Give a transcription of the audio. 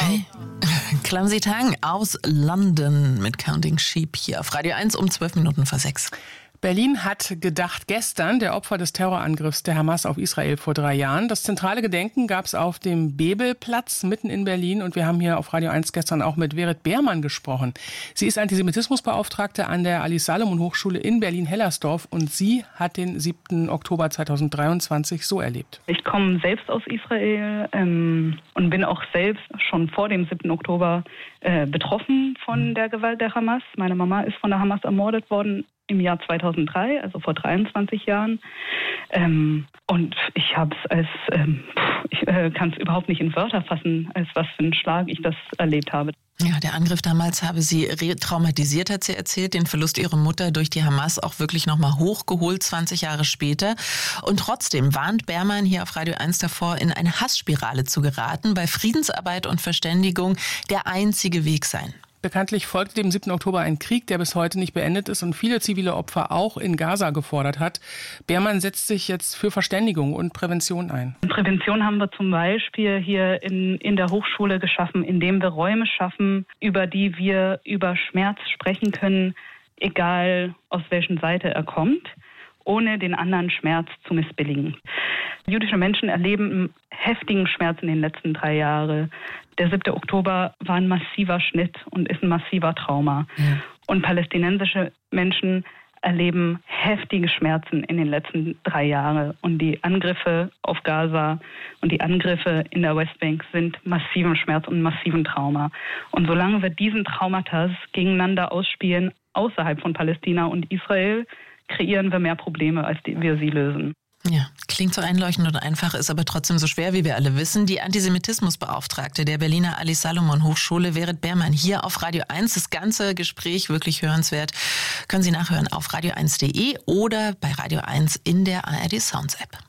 Okay. Clumsy Tang aus London mit Counting Sheep hier auf Radio 1 um 6:12. Berlin hat gedacht gestern der Opfer des Terrorangriffs der Hamas auf Israel vor 3 Jahren. Das zentrale Gedenken gab es auf dem Bebelplatz mitten in Berlin. Und wir haben hier auf Radio 1 gestern auch mit Verit Beermann gesprochen. Sie ist Antisemitismusbeauftragte an der Alice-Salomon-Hochschule in Berlin-Hellersdorf. Und sie hat den 7. Oktober 2023 so erlebt. Ich komme selbst aus Israel und bin auch selbst schon vor dem 7. Oktober betroffen von der Gewalt der Hamas. Meine Mama ist von der Hamas ermordet worden im Jahr 2003, also vor 23 Jahren. Und ich habe es als, ich kann es überhaupt nicht in Wörter fassen, als was für einen Schlag ich das erlebt habe. Ja, der Angriff damals habe sie retraumatisiert, hat sie erzählt, den Verlust ihrer Mutter durch die Hamas auch wirklich nochmal hochgeholt, 20 Jahre später. Und trotzdem warnt Beermann hier auf Radio 1 davor, in eine Hassspirale zu geraten, weil Friedensarbeit und Verständigung der einzige Weg seien. Bekanntlich folgte dem 7. Oktober ein Krieg, der bis heute nicht beendet ist und viele zivile Opfer auch in Gaza gefordert hat. Beermann setzt sich jetzt für Verständigung und Prävention ein. Prävention haben wir zum Beispiel hier in der Hochschule geschaffen, indem wir Räume schaffen, über die wir über Schmerz sprechen können, egal aus welcher Seite er kommt, ohne den anderen Schmerz zu missbilligen. Jüdische Menschen erleben heftigen Schmerz in den letzten 3 Jahren. Der 7. Oktober war ein massiver Schnitt und ist ein massiver Trauma. Ja. Und palästinensische Menschen erleben heftige Schmerzen in den letzten 3 Jahren. Und die Angriffe auf Gaza und die Angriffe in der Westbank sind massiven Schmerz und massiven Trauma. Und solange wir diesen Traumata gegeneinander ausspielen, außerhalb von Palästina und Israel, kreieren wir mehr Probleme, als wir sie lösen. Ja, klingt so einleuchtend und einfach, ist aber trotzdem so schwer, wie wir alle wissen. Die Antisemitismusbeauftragte der Berliner Alice-Salomon-Hochschule, Verit Beermann, hier auf Radio 1. Das ganze Gespräch wirklich hörenswert. Können Sie nachhören auf radio1.de oder bei Radio 1 in der ARD Sounds App.